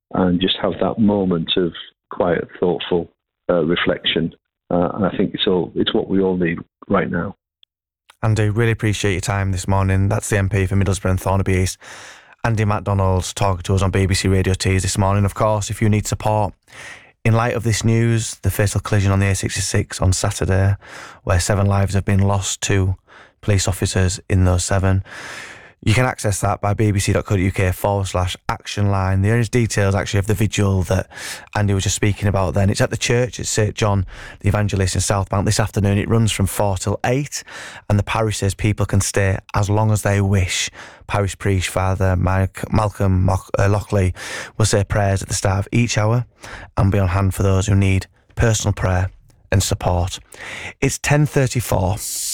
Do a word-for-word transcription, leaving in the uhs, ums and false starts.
and just have that moment of quiet, thoughtful uh, reflection. Uh, and I think it's all, it's what we all need right now. Andy, really appreciate your time this morning. That's the M P for Middlesbrough and Thornaby East, Andy MacDonald, talking to us on B B C Radio Tees this morning. Of course, if you need support, in light of this news, the fatal collision on the A sixty-six on Saturday, where seven lives have been lost, two police officers in those seven, you can access that by bbc.co.uk forward slash action line. There is details actually of the vigil that Andy was just speaking about then. It's at the church at St John the Evangelist in Southbank this afternoon. It runs from four till eight, and the parish says people can stay as long as they wish. Parish priest Father Malcolm Lockley will say prayers at the start of each hour and be on hand for those who need personal prayer and support. It's ten thirty-four.